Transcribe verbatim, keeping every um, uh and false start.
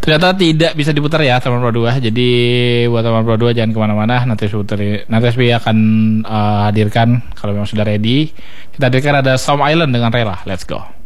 Ternyata tidak bisa diputar ya teman Pro dua. Jadi buat teman Pro dua jangan kemana-mana. Nanti putar, nanti S B akan uh, hadirkan kalau memang sudah ready. Kita hadirkan ada Storm Island dengan Rela. Let's go.